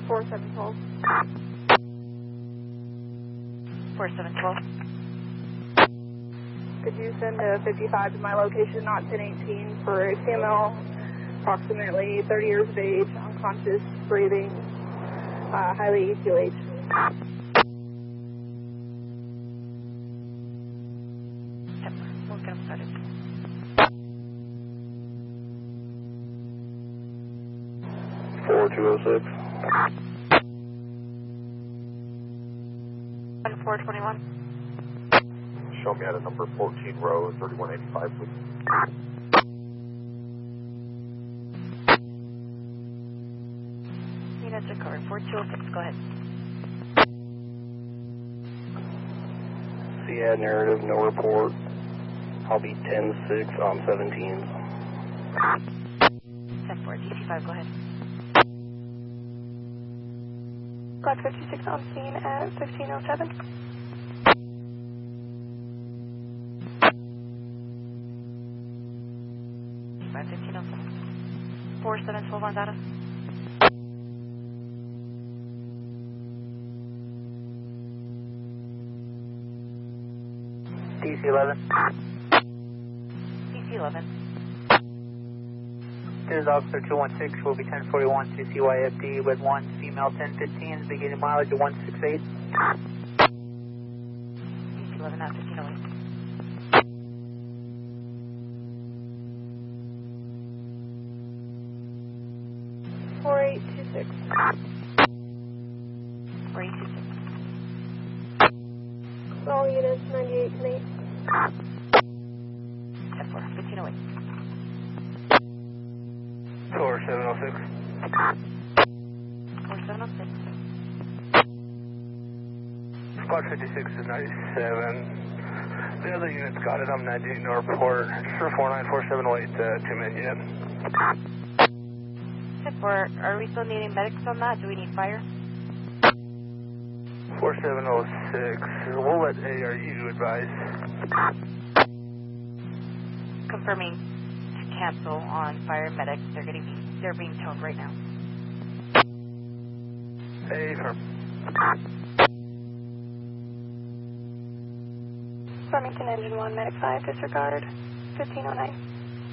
4712. 4712. Could you send a 55 to my location, not 1018, for a female, approximately 30 years of age, unconscious, breathing, highly EQH. We'll get them started. 4206. 421. Show me at a number 14 row 3185, please. Units recovered. 4206, go ahead. CAD narrative, no report. I'll be 10-6 on 17s. 10-4, DC5, go ahead. Got 56 on scene at 1507. 1507. 4712 on data. DC-11. DC-11. This is Officer 216, will be 1041 to CYFD with 1 female 1015, beginning mileage of 168. DC-11 at 1508. 4826. 4826. All units 98 and 8. 10-4, 1508. 4706. 4706. Squad 56 is 97. The other unit's got it. I'm 98, no report. Sure 494708, 2 men yet. 10-4, are we still needing medics on that? Do we need fire? 4706. We'll let ARU advise. Confirming to cancel on fire medics. They're being towed right now. Affirm. Farmington Engine 1, Medic 5, disregard, 1509.